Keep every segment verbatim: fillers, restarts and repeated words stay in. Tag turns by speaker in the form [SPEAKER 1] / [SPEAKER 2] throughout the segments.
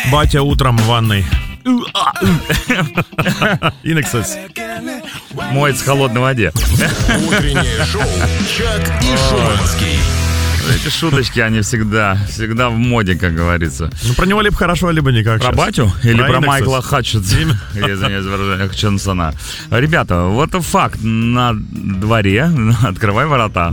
[SPEAKER 1] Батя утром в ванной. Инексес.
[SPEAKER 2] Моет в холодной воде.
[SPEAKER 3] Утреннее шоу Чак и Шуманский.
[SPEAKER 2] Эти шуточки, они всегда, всегда в моде, как говорится.
[SPEAKER 1] Ну, про него либо хорошо, либо никак.
[SPEAKER 2] Про
[SPEAKER 1] сейчас.
[SPEAKER 2] батю или про,
[SPEAKER 1] Инексес.
[SPEAKER 2] Майкла Хатчинсона? Я извиняюсь за выражение, Хатчинсона. Ребята, вот факт на дворе. Открывай ворота.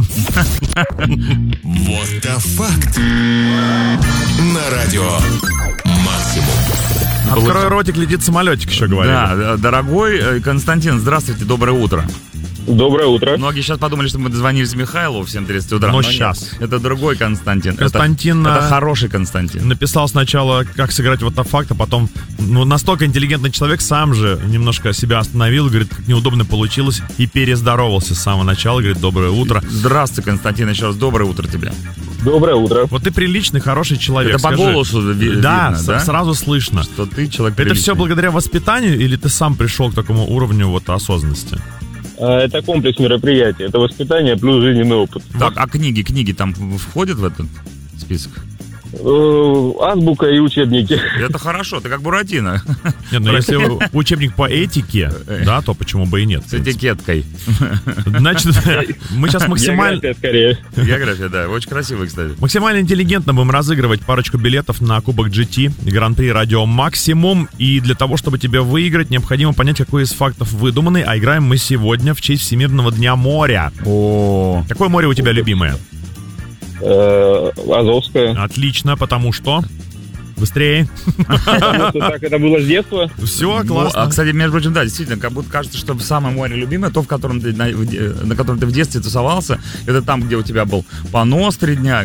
[SPEAKER 3] Вот это факт. На радио Максимум.
[SPEAKER 1] Открой ротик, летит самолетик, еще говорили.
[SPEAKER 2] Да, дорогой Константин, здравствуйте, доброе утро.
[SPEAKER 4] Доброе утро.
[SPEAKER 2] Многие сейчас подумали, что мы дозвонились Михайлову в семь тридцать утра.
[SPEAKER 1] Но
[SPEAKER 2] но
[SPEAKER 1] сейчас.
[SPEAKER 2] Нет, это другой Константин.
[SPEAKER 1] Константин,
[SPEAKER 2] Это, это
[SPEAKER 1] а,
[SPEAKER 2] хороший Константин.
[SPEAKER 1] Написал сначала, как сыграть вот этот факт, а потом, ну, настолько интеллигентный человек сам же немножко себя остановил, говорит, как неудобно получилось, и перездоровался с самого начала, говорит, доброе утро.
[SPEAKER 2] Здравствуй, Константин, еще раз доброе утро тебе.
[SPEAKER 4] Доброе утро.
[SPEAKER 1] Вот ты приличный, хороший человек.
[SPEAKER 2] Это по
[SPEAKER 1] скажи.
[SPEAKER 2] голосу ви-
[SPEAKER 1] Да,
[SPEAKER 2] видно,
[SPEAKER 1] с-
[SPEAKER 2] да?
[SPEAKER 1] сразу слышно.
[SPEAKER 2] Что ты человек
[SPEAKER 1] Это
[SPEAKER 2] приличный.
[SPEAKER 1] все благодаря воспитанию, или ты сам пришел к такому уровню вот осознанности?
[SPEAKER 4] А, Это комплекс мероприятий. Это воспитание плюс жизненный опыт.
[SPEAKER 2] Так, а книги, книги там входят в этот список?
[SPEAKER 4] Э, Азбука и учебники.
[SPEAKER 2] Это хорошо, ты как Буратино.
[SPEAKER 1] Нет, ну если учебник по этике, да, то почему бы и нет? в
[SPEAKER 2] С
[SPEAKER 1] принципе.
[SPEAKER 2] этикеткой.
[SPEAKER 1] Значит, мы сейчас максимально...
[SPEAKER 4] География скорее.
[SPEAKER 2] География, да, очень красивый, кстати.
[SPEAKER 1] Максимально интеллигентно будем разыгрывать парочку билетов на Кубок джи ти, Гран-при Радио Максимум. И для того, чтобы тебя выиграть, необходимо понять, какой из фактов выдуманный. А играем мы сегодня в честь Всемирного дня моря.
[SPEAKER 2] О,
[SPEAKER 1] Какое море у тебя любимое?
[SPEAKER 4] Э, Азовская.
[SPEAKER 1] Отлично, потому что... Быстрее.
[SPEAKER 4] Потому что так это было с детства.
[SPEAKER 1] Все,
[SPEAKER 2] Ну,
[SPEAKER 1] классно.
[SPEAKER 2] а, кстати, между прочим, да, действительно, как будто кажется, что самое море любимое, то, в котором ты, на, в де- на котором ты в детстве тусовался, это там, где у тебя был понос три дня,